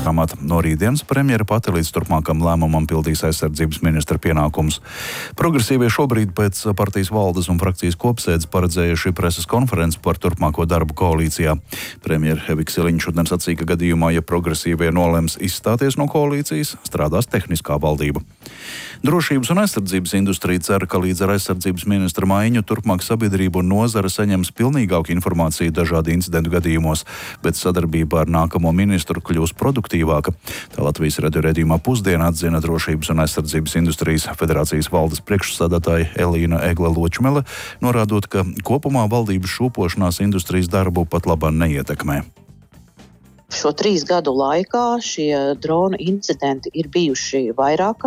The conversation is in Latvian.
ministra amata. No rītdienas premjera pati līdz turpmākam lēmumam pildīs aizsardzības ministra pienākumus. Progresīvie šobrīd pēc partijas valdes un frakcijas kopsēdes paredzējuši preses konferenci par turpmāko darbu koalīcijā. Premjera Evika Siliņš šodien sacīja, ka gadījumā, ja progresīvie nolems izstāties no koalīcijas, strādās tehniskā valdība. Drošības un aizsardzības industrija cer, ka līdz ar aizsardzības ministra maiņu turpmāk sabiedrība un nozara saņems pilnīgāku informāciju dažādu incidentu gadījumos, bet sadarbība ar nākamo ministru kļūs produktīvāka. Tā Latvijas radio raidījumā Pusdiena atzina Drošības un aizsardzības industrijas federācijas valdes priekšsēdētāja Elīna Egle Ločmele, norādot, ka kopumā valdības šūpošanās industrijas darbu pat labāk neietekmē. Šo 3 gadu laikā šie dronu incidenti ir bijuši vairāk